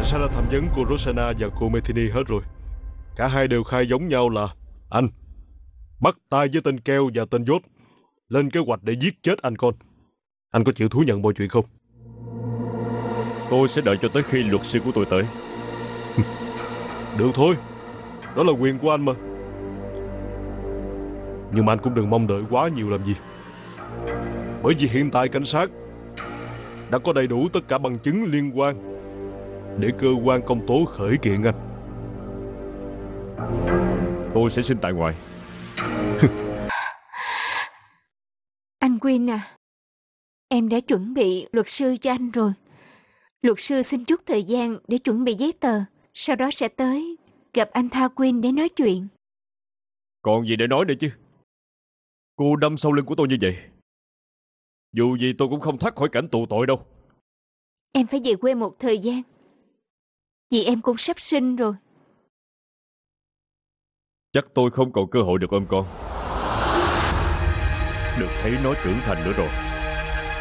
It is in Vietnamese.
sẽ ra thẩm vấn cô Rosanna và cô Metheny hết rồi. Cả hai đều khai giống nhau là anh bắt tay với tên Keo và tên Dốt, lên kế hoạch để giết chết anh con. Anh có chịu thú nhận mọi chuyện không? Tôi sẽ đợi cho tới khi luật sư của tôi tới. Được thôi, đó là quyền của anh mà. Nhưng mà anh cũng đừng mong đợi quá nhiều làm gì. Bởi vì hiện tại cảnh sát đã có đầy đủ tất cả bằng chứng liên quan để cơ quan công tố khởi kiện anh. Tôi sẽ xin tại ngoại. Anh Quyên à, em đã chuẩn bị luật sư cho anh rồi. Luật sư xin chút thời gian để chuẩn bị giấy tờ, sau đó sẽ tới gặp anh Tha Quyên để nói chuyện. Còn gì để nói nữa chứ? Cô đâm sau lưng của tôi như vậy, dù gì tôi cũng không thoát khỏi cảnh tù tội đâu. Em phải về quê một thời gian, vì em cũng sắp sinh rồi. Chắc tôi không còn cơ hội được ôm con, được thấy nó trưởng thành nữa rồi.